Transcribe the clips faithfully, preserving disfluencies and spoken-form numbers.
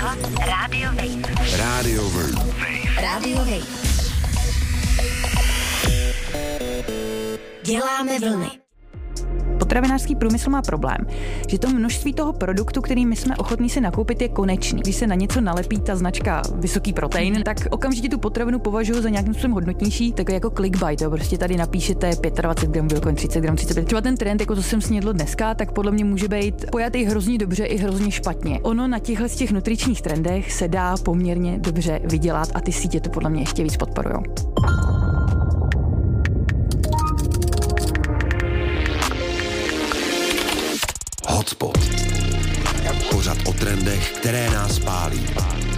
poslouchat Radio Wave. Radio Wave. Radio Wave. Děláme vlny. Potravinářský průmysl má problém, že to množství toho produktu, který my jsme ochotní si nakoupit, je konečný. Když se na něco nalepí ta značka vysoký protein, tak okamžitě tu potravinu považuji za nějakým způsobem hodnotnější, tak jako clickbait, jo. Prostě tady napíšete dvacet pět gramů bílkovin, třicet gramů, třicet pět. Třeba ten trend, jako to jsem snědl dneska, tak podle mě může být pojatý hrozně dobře i hrozně špatně. Ono na těchhle z těch nutričních trendech se dá poměrně dobře vydělat a ty sítě to podle mě ještě víc podporujou. Hotspot. Pořad o trendech, které nás pálí.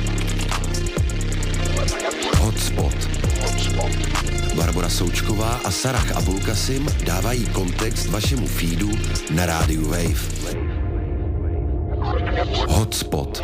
Hotspot. Barbora Součková a Sarah Abulkasim dávají kontext vašemu feedu na rádiu Wave. Hotspot.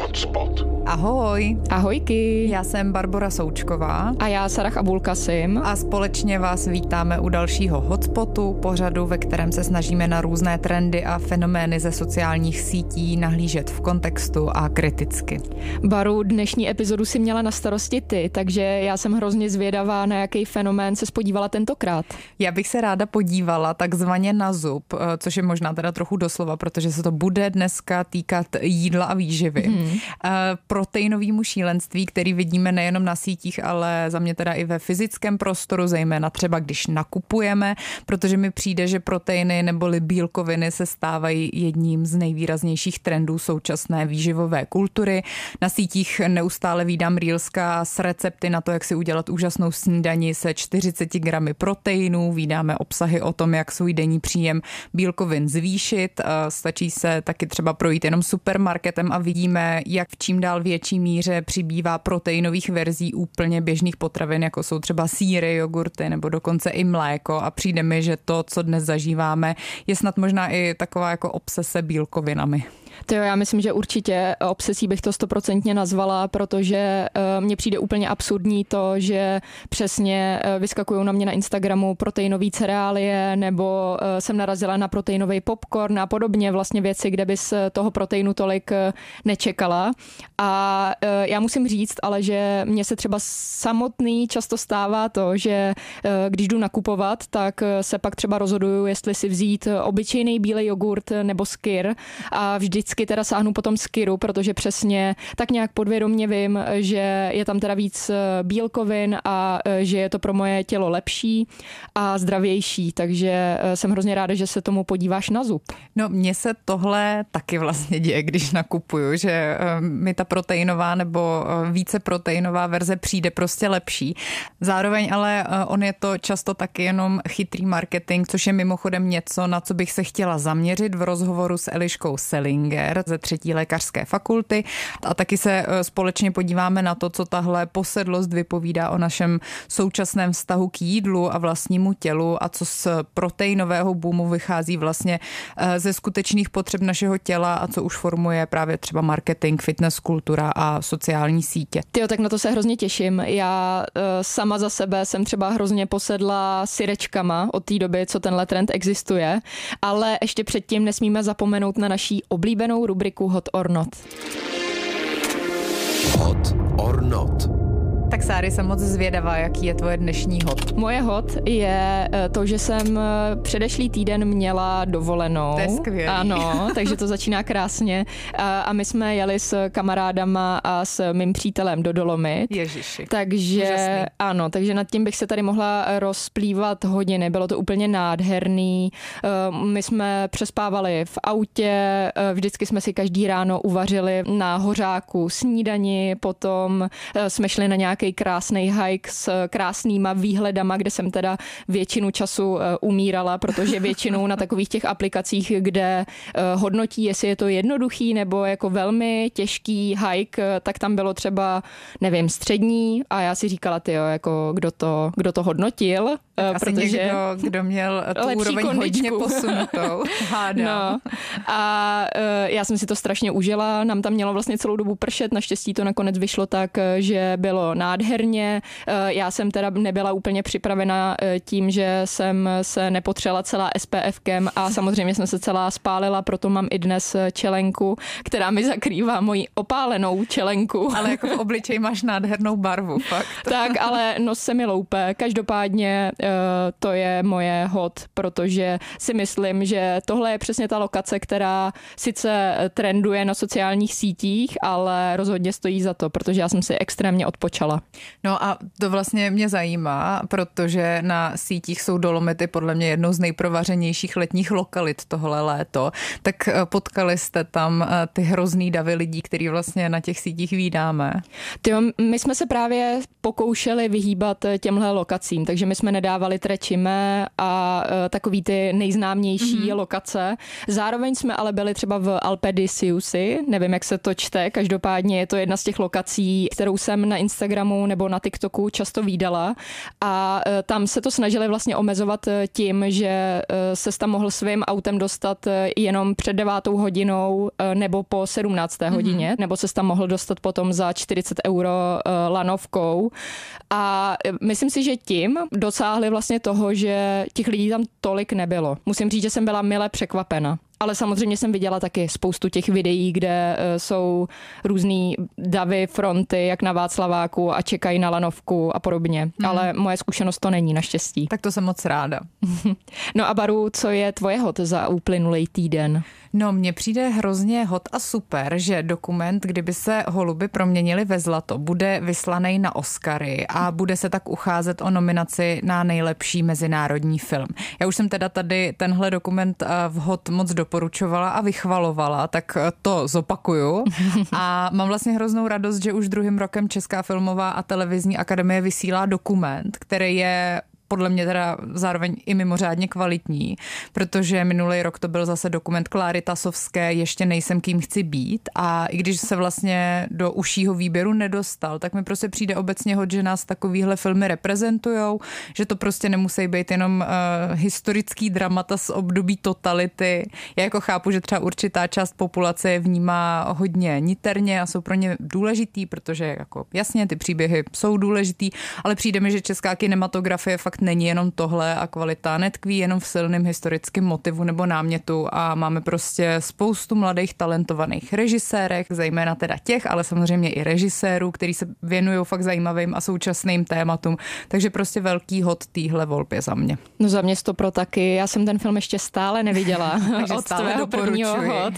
Ahoj. Ahojky. Já jsem Barbora Součková. A já Sarah Abulkasim. A společně vás vítáme u dalšího Hotspotu, pořadu, ve kterém se snažíme na různé trendy a fenomény ze sociálních sítí nahlížet v kontextu a kriticky. Baru, dnešní epizodu si měla na starosti ty, takže já jsem hrozně zvědavá, na jaký fenomén se podívala tentokrát. Já bych se ráda podívala takzvaně na zub, což je možná teda trochu doslova, protože se to bude dneska týkat jídla a výživy. Hmm. Proteinovýmu šílenství, který vidíme nejenom na sítích, ale za mě teda i ve fyzickém prostoru, zejména třeba když nakupujeme, protože mi přijde, že proteiny neboli bílkoviny se stávají jedním z nejvýraznějších trendů současné výživové kultury. Na sítích neustále vídám reelska s recepty na to, jak si udělat úžasnou snídani se čtyřiceti gramy proteinů, vídáme obsahy o tom, jak svůj denní příjem bílkovin zvýšit. Stačí se taky třeba projít jenom supermarketem a vidíme, jak v čím dál větší míře přibývá proteinových verzí úplně běžných potravin, jako jsou třeba sýry, jogurty nebo dokonce i mléko, a přijde mi, že to, co dnes zažíváme, je snad možná i taková jako obsese bílkovinami. To jo, já myslím, že určitě obsesí bych to stoprocentně nazvala, protože uh, mně přijde úplně absurdní to, že přesně uh, vyskakují na mě na Instagramu proteinové cereálie, nebo uh, jsem narazila na proteinový popcorn a podobně, vlastně věci, kde bys toho proteinu tolik uh, nečekala. A uh, já musím říct, ale že mně se třeba samotný často stává to, že uh, když jdu nakupovat, tak uh, se pak třeba rozhoduju, jestli si vzít obyčejný bílej jogurt nebo skyr, a vždy Vždycky teda sáhnu potom skyru, protože přesně tak nějak podvědomě vím, že je tam teda víc bílkovin a že je to pro moje tělo lepší a zdravější, takže jsem hrozně ráda, že se tomu podíváš na zub. No, mně se tohle taky vlastně děje, když nakupuju, že mi ta proteinová nebo více proteinová verze přijde prostě lepší. Zároveň ale on je to často taky jenom chytrý marketing, což je mimochodem něco, na co bych se chtěla zaměřit v rozhovoru s Eliškou Selinger ze třetí lékařské fakulty, a taky se společně podíváme na to, co tahle posedlost vypovídá o našem současném vztahu k jídlu a vlastnímu tělu a co z proteinového boomu vychází vlastně ze skutečných potřeb našeho těla a co už formuje právě třeba marketing, fitness kultura a sociální sítě. Tyjo, tak na to se hrozně těším. Já sama za sebe jsem třeba hrozně posedla syrečkama od té doby, co tenhle trend existuje, ale ještě předtím nesmíme zapomenout na naší oblíbenou rubriku Hot or Not. Hot or Not. Tak Sáry, jsem moc zvědavá, jaký je tvoje dnešní hot. Moje hot je to, že jsem předešlý týden měla dovolenou. To je skvělý. Ano, takže to začíná krásně. A my jsme jeli s kamarádama a s mým přítelem do Dolomit. Ježiši. Takže úžasný. Ano, takže nad tím bych se tady mohla rozplývat hodiny. Bylo to úplně nádherný. My jsme přespávali v autě, vždycky jsme si každý ráno uvařili na hořáku snídani, potom jsme šli na nějaký krásný hike s krásnýma výhledama, kde jsem teda většinu času umírala, protože většinou na takových těch aplikacích, kde hodnotí, jestli je to jednoduchý nebo jako velmi těžký hike, tak tam bylo třeba, nevím, střední, a já si říkala, tyjo, jako kdo to, kdo to hodnotil. Tak asi protože někdo, kdo měl tu úroveň hodně posunutou. No. A já jsem si to strašně užila, nám tam mělo vlastně celou dobu pršet, naštěstí to nakonec vyšlo tak, že bylo nádherně. Já jsem teda nebyla úplně připravena tím, že jsem se nepotřela celá S P F kem a samozřejmě jsem se celá spálila, proto mám i dnes čelenku, která mi zakrývá moji opálenou čelenku. Ale jako v obličeji máš nádhernou barvu, fakt. Tak, ale nos se mi loupe. Každopádně to je moje hot, protože si myslím, že tohle je přesně ta lokace, která sice trenduje na sociálních sítích, ale rozhodně stojí za to, protože já jsem si extrémně odpočala. No a to vlastně mě zajímá, protože na sítích jsou Dolomity podle mě jednou z nejprovařenějších letních lokalit tohle léto. Tak potkali jste tam ty hrozný davy lidí, který vlastně na těch sítích vídáme? Tyjo, my jsme se právě pokoušeli vyhýbat těmhle lokacím, takže my jsme nedávali Trečime a takový ty nejznámější mm-hmm. lokace. Zároveň jsme ale byli třeba v Alpedisiusi, nevím, jak se to čte, každopádně je to jedna z těch lokací, kterou jsem na Instagramu nebo na TikToku často vídala a tam se to snažili vlastně omezovat tím, že se tam mohl svým autem dostat jenom před devátou hodinou nebo po sedmnácté mm-hmm. hodině, nebo se tam mohl dostat potom za čtyřicet euro lanovkou a myslím si, že tím dosáhli vlastně toho, že těch lidí tam tolik nebylo. Musím říct, že jsem byla mile překvapena. Ale samozřejmě jsem viděla taky spoustu těch videí, kde jsou různý davy, fronty, jak na Václaváku a čekají na lanovku a podobně. Hmm. Ale moje zkušenost to není, naštěstí. Tak to jsem moc ráda. No a Baru, co je tvoje hot za uplynulý týden? No, mně přijde hrozně hot a super, že dokument, kdyby se holuby proměnili ve zlato, bude vyslaný na Oscary a bude se tak ucházet o nominaci na nejlepší mezinárodní film. Já už jsem teda tady tenhle dokument v hot moc doporučovala a vychvalovala, tak to zopakuju. A mám vlastně hroznou radost, že už druhým rokem Česká filmová a televizní akademie vysílá dokument, který je podle mě teda zároveň i mimořádně kvalitní, protože minulý rok to byl zase dokument Kláry Tasovské Ještě nejsem, kým chci být a i když se vlastně do užšího výběru nedostal, tak mi prostě přijde obecně hod, že nás takovýhle filmy reprezentujou, že to prostě nemusí být jenom uh, historický dramata z období totality. Já jako chápu, že třeba určitá část populace je vnímá hodně niterně a jsou pro ně důležitý, protože jako jasně ty příběhy jsou důležitý, ale přijde mi, že česká kinematografie fakt není jenom tohle a kvalita netkví jenom v silném historickém motivu nebo námětu a máme prostě spoustu mladých talentovaných režisérek, zejména teda těch, ale samozřejmě i režisérů, kteří se věnují fakt zajímavým a současným tématům. Takže prostě velký hod týhle volbě za mě. No za mě sto pro taky. Já jsem ten film ještě stále neviděla od tvého prvního hod.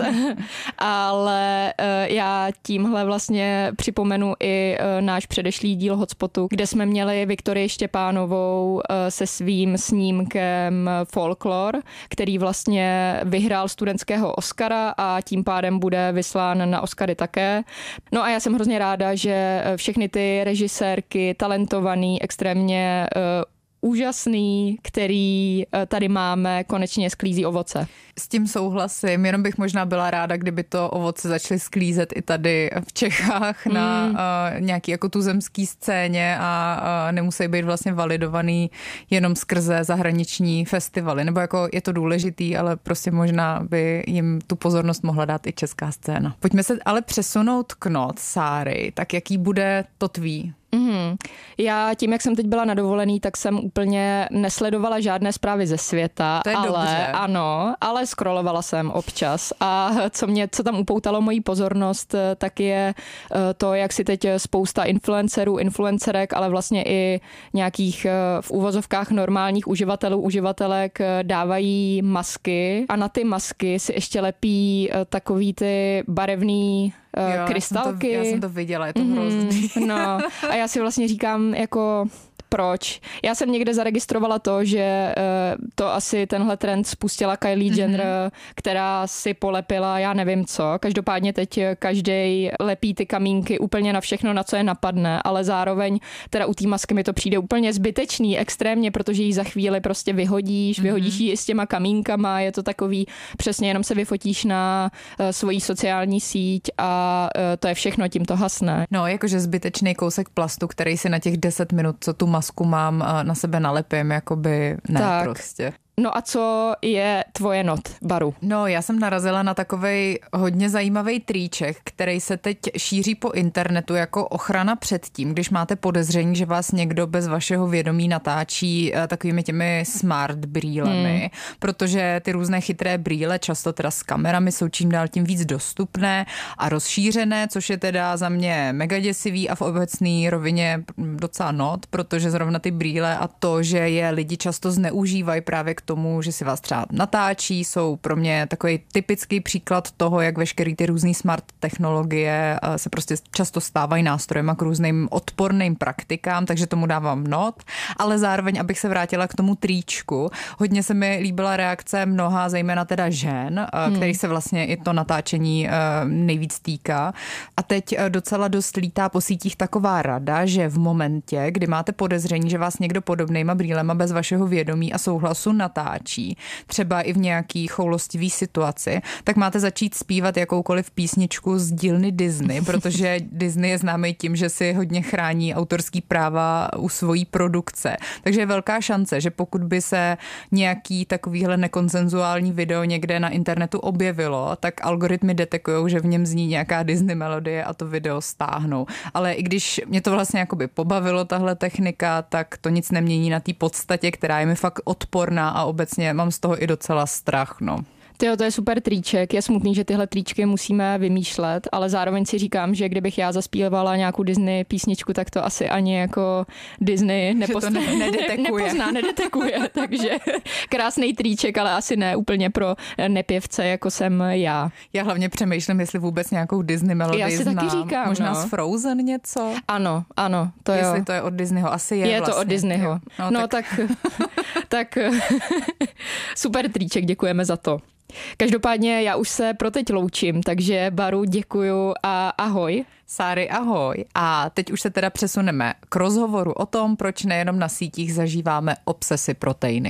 Ale já tímhle vlastně připomenu i náš předešlý díl Hotspotu, kde jsme měli Viktorii Štěpánovou se svým snímkem Folklor, který vlastně vyhrál studentského Oscara a tím pádem bude vyslán na Oscary také. No a já jsem hrozně ráda, že všechny ty režisérky, talentovaný, extrémně uh, úžasný, který tady máme, konečně sklízí ovoce. S tím souhlasím, jenom bych možná byla ráda, kdyby to ovoce začaly sklízet i tady v Čechách na mm. uh, nějaký jako tuzemský scéně a uh, nemusí být vlastně validovaný jenom skrze zahraniční festivaly. Nebo jako je to důležitý, ale prostě možná by jim tu pozornost mohla dát i česká scéna. Pojďme se ale přesunout k noc, Sáry, tak jaký bude to tvý? Mm. Já tím, jak jsem teď byla na dovolený, tak jsem úplně nesledovala žádné zprávy ze světa. To je ale, dobře. Ano, ale scrollovala jsem občas. A co mě, co tam upoutalo moji pozornost, tak je to, jak si teď spousta influencerů, influencerek, ale vlastně i nějakých v úvozovkách normálních uživatelů, uživatelek dávají masky a na ty masky si ještě lepí takový ty barevný jo, krystalky. Já jsem to, já jsem to viděla, je to hrozný. Mm, no a já si vlastně říkám jako proč. Já jsem někde zaregistrovala to, že uh, to asi tenhle trend spustila Kylie Jenner, mm-hmm. která si polepila, já nevím co. Každopádně teď každej lepí ty kamínky úplně na všechno, na co je napadne, ale zároveň teda u té masky mi to přijde úplně zbytečný, extrémně, protože ji za chvíli prostě vyhodíš, mm-hmm. vyhodíš ji i s těma kamínkama, je to takový, přesně jenom se vyfotíš na uh, svoji sociální síť a uh, to je všechno, tím to hasne. No, jakože zbytečný kousek plastu, který si na těch deset minut, co tu masku mám, na sebe nalepím, jakoby ne tak. prostě. No a co je tvoje not, Baru? No, já jsem narazila na takovej hodně zajímavý triček, který se teď šíří po internetu jako ochrana před tím, když máte podezření, že vás někdo bez vašeho vědomí natáčí takovými těmi smart brýlemi, hmm. protože ty různé chytré brýle, často teda s kamerami, jsou čím dál tím víc dostupné a rozšířené, což je teda za mě mega děsivý a v obecné rovině docela not, protože zrovna ty brýle a to, že je lidi často zneužívají právě k tomu, že si vás třeba natáčí, jsou pro mě takový typický příklad toho, jak veškerý ty různý smart technologie se prostě často stávají nástrojem a k různým odporným praktikám, takže tomu dávám not, ale zároveň, abych se vrátila k tomu tričku, hodně se mi líbila reakce mnoha, zejména teda žen, hmm. který se vlastně i to natáčení nejvíc týká. A teď docela dost lítá po sítích taková rada, že v momentě, kdy máte podezření, že vás někdo podobnejma brýlema bez vašeho vědomí a souhlasu natáčí, třeba i v nějaký choulostivý situaci, tak máte začít zpívat jakoukoliv písničku z dílny Disney, protože Disney je známý tím, že si hodně chrání autorský práva u svojí produkce. Takže je velká šance, že pokud by se nějaký takovýhle nekonsenzuální video někde na internetu objevilo, tak algoritmy detekujou, že v něm zní nějaká Disney melodie a to video stáhnou. Ale i když mě to vlastně jakoby pobavilo, tahle technika, tak to nic nemění na té podstatě, která je mi fakt odporná a obecně mám z toho i docela strach, no. Tyjo, to je super triček. Je smutný, že tyhle tričky musíme vymýšlet, ale zároveň si říkám, že kdybych já zaspívala nějakou Disney písničku, tak to asi ani jako Disney nepozná, ne- nedetekuje. nepozná, nedetekuje. Takže krásný triček, ale asi ne úplně pro nepěvce, jako jsem já. Já hlavně přemýšlím, jestli vůbec nějakou Disney melodii já si znám. Taky říkám, možná no. z Frozen něco? Ano, ano, to jo. Jestli to je od Disneyho, asi je Je vlastně. to od Disneyho. No, no tak, tak, tak super triček, děkujeme za to. Každopádně já už se pro teď loučím, takže Baru děkuju a ahoj. Sáry, ahoj. A teď už se teda přesuneme k rozhovoru o tom, proč nejenom na sítích zažíváme obsesy proteiny.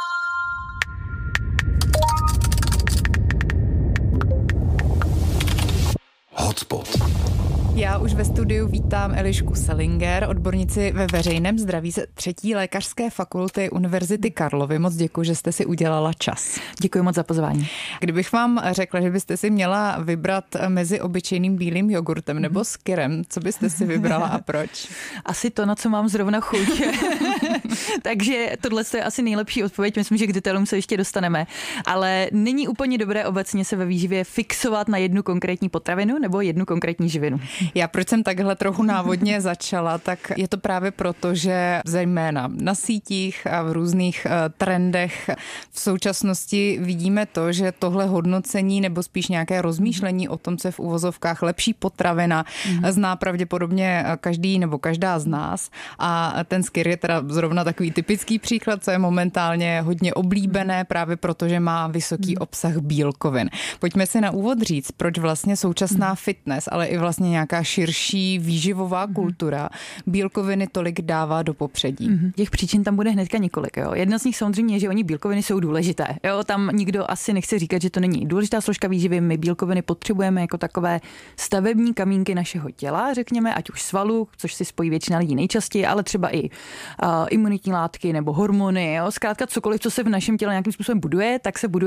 Hotspot. Já už ve studiu vítám Elišku Selinger, odbornici ve veřejném zdraví ze třetí lékařské fakulty Univerzity Karlovy. Moc děkuji, že jste si udělala čas. Děkuji moc za pozvání. Kdybych vám řekla, že byste si měla vybrat mezi obyčejným bílým jogurtem nebo skyrem, co byste si vybrala a proč? Asi to, na co mám zrovna chuť. Takže tohle je asi nejlepší odpověď. Myslím, že k detailům se ještě dostaneme. Ale není úplně dobré obecně se ve výživě fixovat na jednu konkrétní potravinu nebo jednu konkrétní živinu. Já proč jsem takhle trochu návodně začala, tak je to právě proto, že zejména na sítích a v různých trendech v současnosti vidíme to, že tohle hodnocení nebo spíš nějaké rozmýšlení o tom, co je v uvozovkách lepší potravina, mm. zná pravděpodobně každý nebo každá z nás. A ten skyr je teda zrovna takový typický příklad, co je momentálně hodně oblíbené právě proto, že má vysoký obsah bílkovin. Pojďme si na úvod říct, proč vlastně současná fitness, ale i vlastně nějaká širší výživová kultura bílkoviny tolik dává do popředí. Mm-hmm. Těch příčin tam bude hnedka několik. Jo. Jedna z nich samozřejmě je, že oni bílkoviny jsou důležité. Jo. Tam nikdo asi nechce říkat, že to není důležitá složka výživy. My bílkoviny potřebujeme jako takové stavební kamínky našeho těla, řekněme, ať už svalů, což si spojí většina lidí nejčastěji, ale třeba i uh, imunitní látky nebo hormony. Jo. Zkrátka cokoliv, co se v našem těle nějakým způsobem buduje, tak se buduje